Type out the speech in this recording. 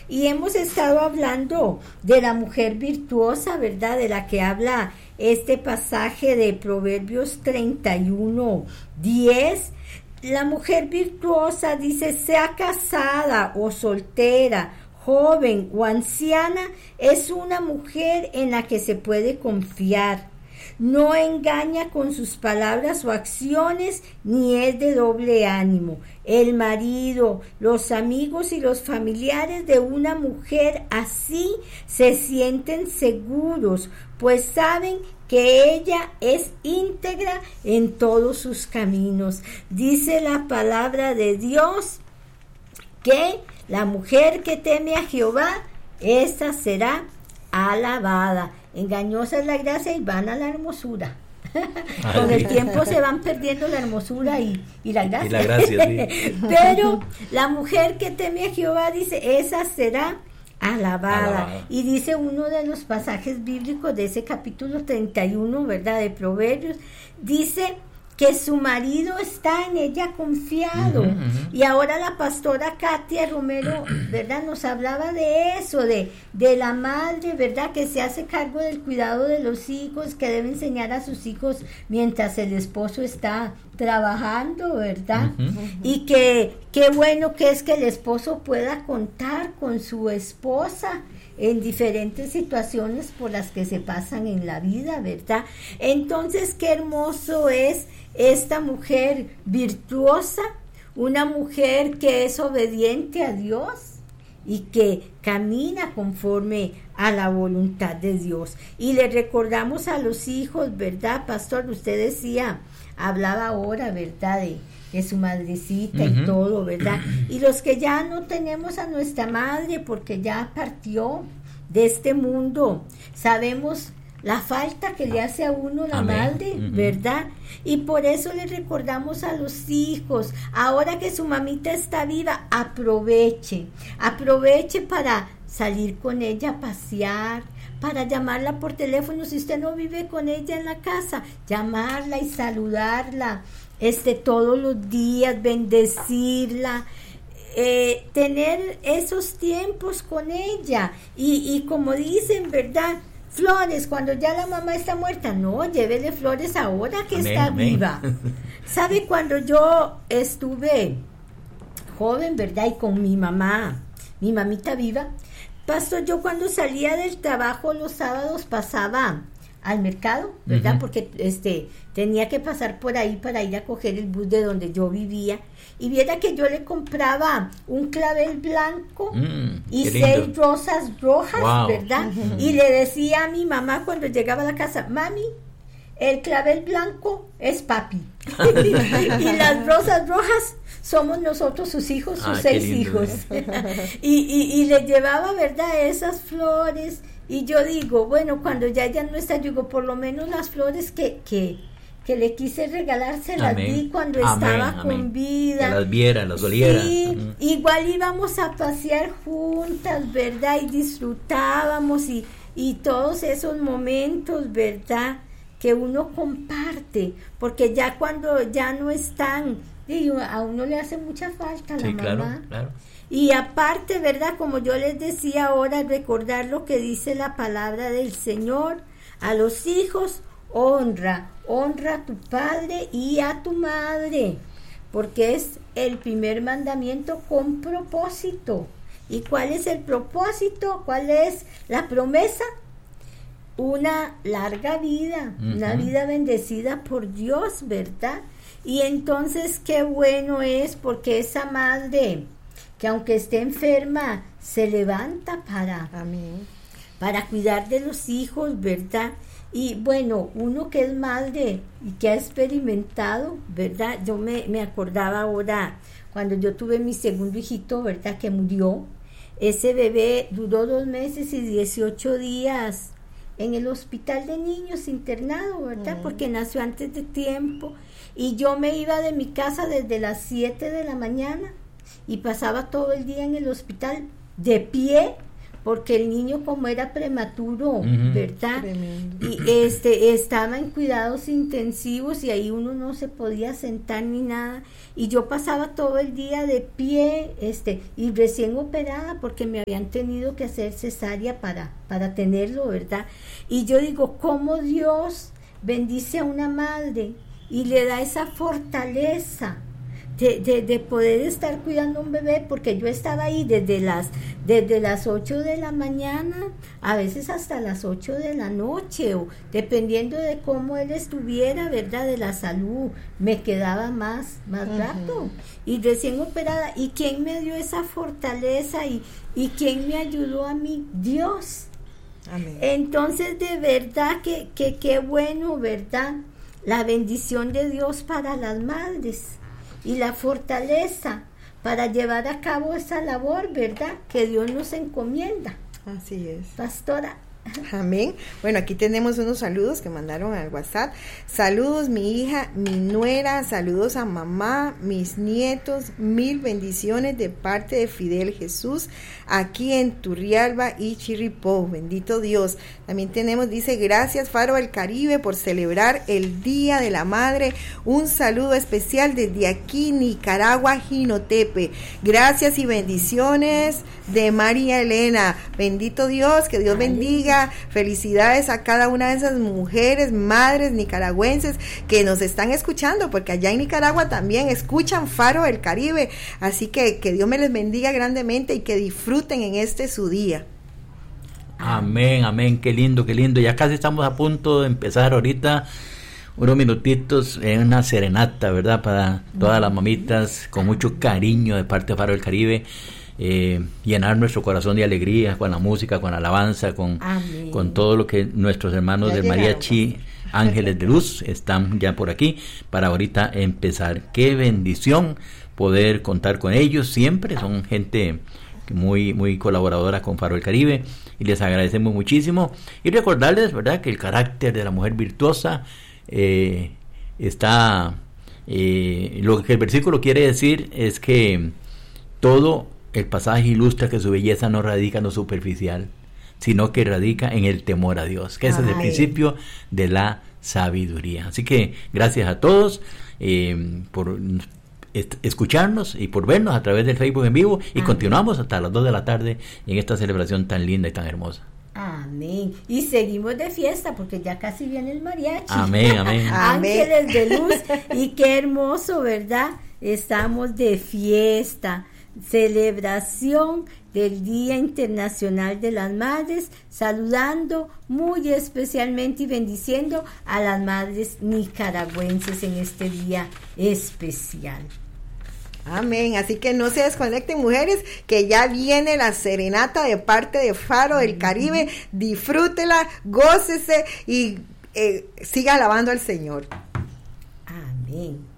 Y hemos estado hablando de la mujer virtuosa, ¿verdad? De la que habla este pasaje de Proverbios 31:10. La mujer virtuosa dice, sea casada o soltera, joven o anciana, es una mujer en la que se puede confiar. No engaña con sus palabras o acciones, ni es de doble ánimo. El marido, los amigos y los familiares de una mujer así se sienten seguros, pues saben que ella es íntegra en todos sus caminos. Dice la palabra de Dios que la mujer que teme a Jehová, esta será alabada. Engañosa es la gracia y vana la hermosura. Con el tiempo se van perdiendo la hermosura y la gracia. Y la gracia, sí. Pero la mujer que teme a Jehová, dice, esa será alabada. Y dice uno de los pasajes bíblicos de ese capítulo 31, ¿verdad? De Proverbios, dice que su marido está en ella confiado. Y ahora la pastora Katia Romero, ¿verdad? Nos hablaba de eso, de la madre, ¿verdad? Que se hace cargo del cuidado de los hijos, que debe enseñar a sus hijos mientras el esposo está trabajando, ¿verdad? Y que qué bueno que es que el esposo pueda contar con su esposa en diferentes situaciones por las que se pasan en la vida, ¿verdad? Entonces, qué hermoso es esta mujer virtuosa, una mujer que es obediente a Dios y que camina conforme a la voluntad de Dios. Y le recordamos a los hijos, ¿verdad, pastor? Usted decía, hablaba ahora, ¿verdad?, de su madrecita y todo, ¿verdad? Y los que ya no tenemos a nuestra madre porque ya partió de este mundo, sabemos la falta que le hace a uno la madre, ¿verdad? Y por eso le recordamos a los hijos, ahora que su mamita está viva, aproveche para salir con ella a pasear, para llamarla por teléfono, si usted no vive con ella en la casa, llamarla y saludarla, todos los días, bendecirla, tener esos tiempos con ella, y como dicen, ¿verdad?, flores cuando ya la mamá está muerta, no, llévele flores ahora que está viva. ¿Sabe? Cuando yo estuve joven, ¿verdad?, y con mi mamita viva, pastor, yo cuando salía del trabajo los sábados pasaba al mercado, ¿verdad? Porque tenía que pasar por ahí para ir a coger el bus de donde yo vivía, y viera que yo le compraba un clavel blanco y 6 rosas rojas, ¿verdad? Y le decía a mi mamá cuando llegaba a la casa, mami, el clavel blanco es papi y las rosas rojas somos nosotros sus hijos, sus 6 hijos. y le llevaba, ¿verdad?, esas flores. Y yo digo, bueno, cuando ya ella no está, digo, por lo menos las flores que le quise regalar se las di cuando estaba con vida. Que las viera, las oliera. Sí, igual íbamos a pasear juntas, ¿verdad? Y disfrutábamos y todos esos momentos, ¿verdad?, que uno comparte, porque ya cuando ya no están, a uno le hace mucha falta la mamá. Claro. Y aparte, ¿verdad?, como yo les decía ahora, recordar lo que dice la palabra del Señor, a los hijos, honra a tu padre y a tu madre, porque es el primer mandamiento con propósito. ¿Y cuál es el propósito? ¿Cuál es la promesa? Una larga vida, una vida bendecida por Dios, ¿verdad? Y entonces qué bueno es, porque esa madre que aunque esté enferma se levanta para cuidar de los hijos, ¿verdad? Y bueno, uno que es madre y que ha experimentado, ¿verdad? Yo me acordaba ahora cuando yo tuve mi segundo hijito, ¿verdad?, que murió. Ese bebé duró 2 meses y 18 días en el hospital de niños internado, ¿verdad? Porque nació antes de tiempo. Y yo me iba de mi casa desde las 7 de la mañana y pasaba todo el día en el hospital de pie, porque el niño como era prematuro, ¿verdad? Tremendo. Y estaba en cuidados intensivos y ahí uno no se podía sentar ni nada, y yo pasaba todo el día de pie, y recién operada porque me habían tenido que hacer cesárea para tenerlo, ¿verdad? Y yo digo, ¿cómo Dios bendice a una madre y le da esa fortaleza de poder estar cuidando a un bebé? Porque yo estaba ahí desde las 8 de la mañana, a veces hasta las 8 de la noche, o dependiendo de cómo él estuviera, ¿verdad? De la salud, me quedaba más rato, y recién operada. ¿Y quién me dio esa fortaleza? ¿Y quién me ayudó a mí? Dios. Amén. Entonces, de verdad que qué bueno, ¿verdad? La bendición de Dios para las madres y la fortaleza para llevar a cabo esa labor, ¿verdad? Que Dios nos encomienda. Así es. Pastora. Amén. Bueno, aquí tenemos unos saludos que mandaron al WhatsApp. Saludos, mi hija, mi nuera, saludos a mamá, mis nietos, 1000 bendiciones de parte de Fidel Jesús, aquí en Turrialba y Chirripó. Bendito Dios. También tenemos, dice, gracias Faro del Caribe por celebrar el Día de la Madre. Un saludo especial desde aquí, Nicaragua, Jinotepe. Gracias y bendiciones de María Elena. Bendito Dios, que Dios bendiga. Felicidades a cada una de esas mujeres, madres nicaragüenses que nos están escuchando, porque allá en Nicaragua también escuchan Faro del Caribe. Así que Dios me les bendiga grandemente y que disfruten en su día. Amén, amén, qué lindo, qué lindo. Ya casi estamos a punto de empezar ahorita unos minutitos en una serenata, ¿verdad? Para todas las mamitas, con mucho cariño de parte de Faro del Caribe. Llenar nuestro corazón de alegría con la música, con la alabanza, con todo lo que nuestros hermanos del Mariachi Ángeles de Luz están ya por aquí para ahorita empezar. Qué bendición poder contar con ellos, siempre son gente muy, muy colaboradora con Faro del Caribe, y les agradecemos muchísimo, y recordarles, ¿verdad?, que el carácter de la mujer virtuosa está, lo que el versículo quiere decir es que todo el pasaje ilustra que su belleza no radica en lo superficial, sino que radica en el temor a Dios, que ese es el principio de la sabiduría. Así que gracias a todos por escucharnos y por vernos a través del Facebook en vivo, y continuamos hasta las 2 de la tarde en esta celebración tan linda y tan hermosa. Amén. Y seguimos de fiesta porque ya casi viene el mariachi. Amén, amén. Ángeles de Luz. Y qué hermoso, ¿verdad? Estamos de fiesta. Celebración del Día Internacional de las Madres, saludando muy especialmente y bendiciendo a las madres nicaragüenses en este día especial. Amén, así que no se desconecten, mujeres, que ya viene la serenata de parte de Faro del Caribe. Disfrútela, gócese y siga alabando al Señor. Amén.